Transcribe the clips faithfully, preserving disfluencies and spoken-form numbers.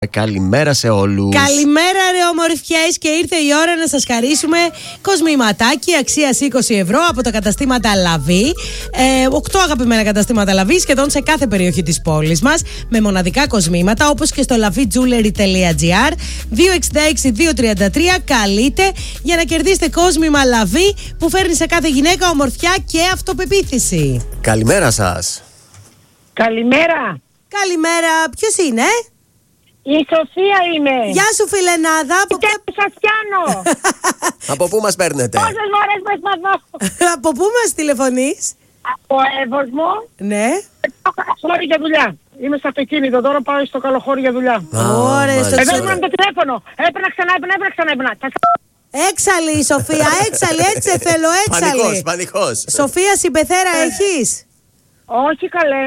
Καλημέρα σε όλους. Καλημέρα ρε ομορφιές, και ήρθε η ώρα να σας χαρίσουμε κοσμηματάκι αξίας είκοσι ευρώ από τα καταστήματα Λαβή. ε, οκτώ αγαπημένα καταστήματα Λαβή σχεδόν σε κάθε περιοχή της πόλης μας, με μοναδικά κοσμήματα όπως και στο lavijewelry τελεία gr. Δύο έξι έξι δύο τρία τρία καλείτε για να κερδίσετε κόσμημα Λαβή που φέρνει σε κάθε γυναίκα ομορφιά και αυτοπεποίθηση. Καλημέρα σας. Καλημέρα. Καλημέρα, ποιος είναι? Η Σοφία είμαι. Γεια σου φιλενάδα. Από και ποια... σας πιάνω. Από πού μας παίρνετε? Πόσες φορές προσπαθώ. Από πού μας τηλεφωνείς? Από Εύωσμο. Ναι. Καλοχώρη για δουλειά. Είμαι στο αυτοκίνητο, τώρα πάω στο Καλοχώρη για δουλειά. Ωραία. Εδώ ήμουν το τηλέφωνο. Έπαιρνα ξανά, έπαιρνα, έπαιρνα ξανά, έπαιρνα. Έξαλλη η Σοφία, έξαλλη, έτσι σε θέλω, έξαλλη. Πανικός, πανικός. Σοφία, συμπεθέρα έχεις? Όχι καλέ.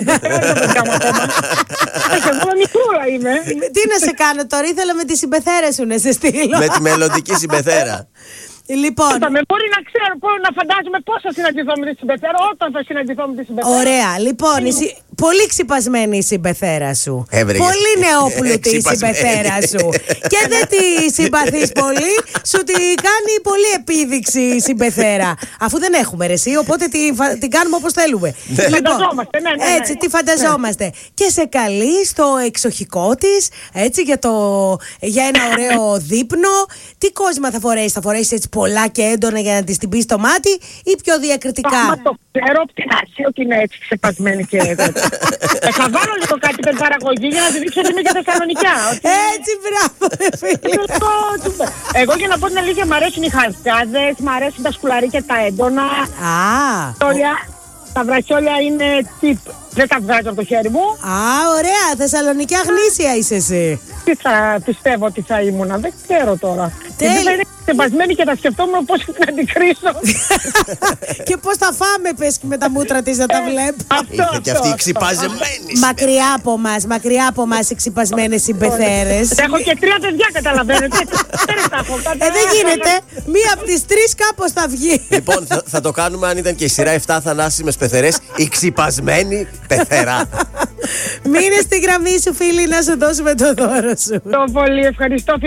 Όχι, εγώ μικρούλα είμαι. Τι να σε κάνω τώρα, ήθελα με τη συμπεθέρα σου να σε στείλω. Με τη μελλοντική συμπεθέρα. Λοιπόν, με μπορεί να ξέρω, μπορεί να φαντάζομαι πώς θα συναντηθώ με τη συμπεθέρα, όταν θα συναντηθώ με τη συμπεθέρα. Ωραία, λοιπόν, η συ... πολύ ξυπασμένη η συμπεθέρα σου. Έβρεγε. Πολύ νεόπλουτη η συμπεθέρα σου. Και δεν τη συμπαθείς πολύ, σου τη κάνει πολύ επίδειξη η συμπεθέρα. Αφού δεν έχουμε ρε εσύ, οπότε την, φα... την κάνουμε όπως θέλουμε. Λοιπόν, φανταζόμαστε, ναι, ναι, ναι. Έτσι, τη φανταζόμαστε. Ναι. Και σε καλεί στο εξοχικό της, έτσι, για, το... για ένα ωραίο δείπνο. Τι κόσμημα θα φορέσεις, θα φορέσεις έτσι πολλά και έντονα για να της την πεις στο μάτι ή πιο διακριτικά? Μα το ξέρω από την αρχή ότι είναι έτσι ξεπασμένη και εγώ. Θα βάλω λίγο κάτι με παραγωγή για να τη δείξω ότι είμαι και Θεσσαλονικιά. Έτσι, μπράβο ρε φίλε. Εγώ για να πω την αλήθεια μ' αρέσουν οι χαλκάδες, μ' αρέσουν τα σκουλαρίκια τα έντονα. Α, τα βραχιόλια είναι τύπ. Δεν τα βγάζω από το χέρι μου. Α, ωραία. Θεσσαλονικιά γνήσια είσαι εσύ. Τι θα πιστεύω ότι θα ήμουν, δεν ξέρω τώρα. Τέλεια. Θα είναι ξεπασμένη και θα σκεφτόμουν πώς να την κρίσω. Και πώς θα φάμε, πες, και με τα μούτρα της να τα βλέπω. Είχε και αυτή η ξυπασμένη. Μακριά από μας, μακριά από μας οι ξυπασμένες συμπεθέρες. Έχω και τρία παιδιά, καταλαβαίνετε. Ε, δεν γίνεται. Μία από τις τρεις κάπως θα βγει. Λοιπόν, θα, θα το κάνουμε αν ήταν και η σειρά επτά θανάσιμες πεθερές. Η ξυπασμένη πεθερά. Μείνε στη γραμμή σου, φίλη, να σου δώσουμε το δώρο σου. Το πολύ ευχαριστώ.